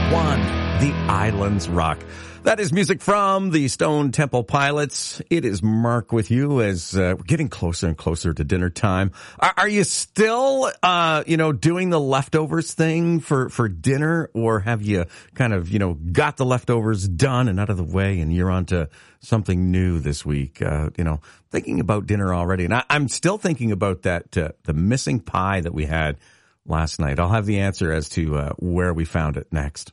93.1, The Islands Rock. That is music from the Stone Temple Pilots. It is Mark with you as we're getting closer and closer to dinner time. Are you still, doing the leftovers thing for dinner, or have you kind of, got the leftovers done and out of the way and you're on to something new this week? Thinking about dinner already. And I'm still thinking about that, the missing pie that we had last night. I'll have the answer as to where we found it next.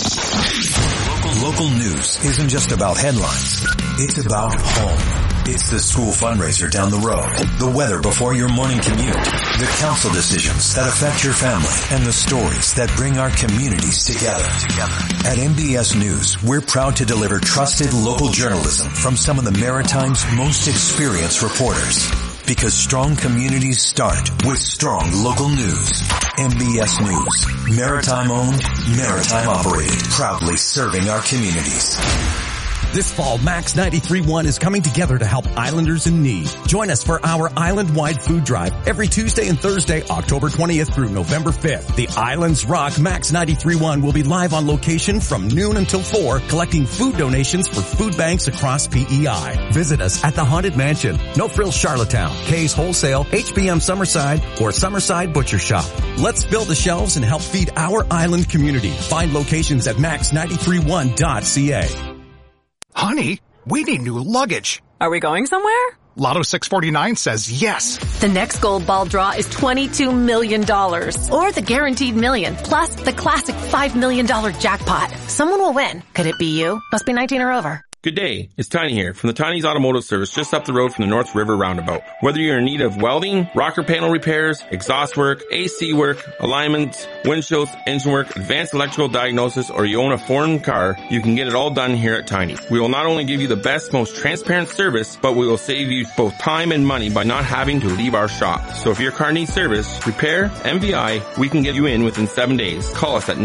Local news isn't just about headlines. It's about home. It's the school fundraiser down the road, the weather before your morning commute, the council decisions that affect your family, and the stories that bring our communities together. At MBS News, we're proud to deliver trusted local journalism from some of the Maritime's most experienced reporters. Because strong communities start with strong local news. MBS News. Maritime owned, maritime operated. Proudly serving our communities. This fall, Max 93.1 is coming together to help islanders in need. Join us for our island-wide food drive every Tuesday and Thursday, October 20th through November 5th. The Islands Rock Max 93.1 will be live on location from noon until 4, collecting food donations for food banks across PEI. Visit us at the Haunted Mansion, No Frills Charlottetown, Kay's Wholesale, HBM Summerside, or Summerside Butcher Shop. Let's fill the shelves and help feed our island community. Find locations at max931.ca. Honey, we need new luggage. Are we going somewhere? Lotto 649 says yes. The next gold ball draw is $22 million. Or the guaranteed million, plus the classic $5 million jackpot. Someone will win. Could it be you? Must be 19 or over. Good day, it's Tiny here from the Tiny's Automotive Service just up the road from the North River Roundabout. Whether you're in need of welding, rocker panel repairs, exhaust work, AC work, alignments, windshields, engine work, advanced electrical diagnosis, or you own a foreign car, you can get it all done here at Tiny. We will not only give you the best, most transparent service, but we will save you both time and money by not having to leave our shop. So if your car needs service, repair, MVI, we can get you in within 7 days. Call us at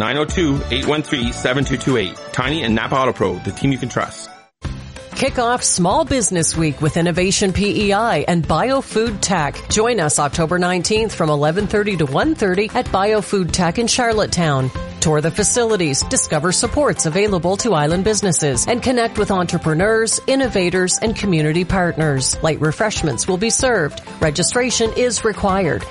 902-813-7228. Tiny and Napa Auto Pro, the team you can trust. Kick off Small Business Week with Innovation PEI and BioFood Tech. Join us October 19th from 11:30 to 1:30 at BioFood Tech in Charlottetown. Tour the facilities, discover supports available to island businesses, and connect with entrepreneurs, innovators, and community partners. Light refreshments will be served. Registration is required.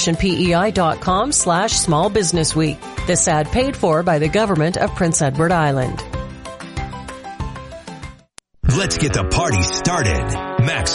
InnovationPEI.com/Small Business Week. This ad paid for by the Government of Prince Edward Island. Let's get the party started. Max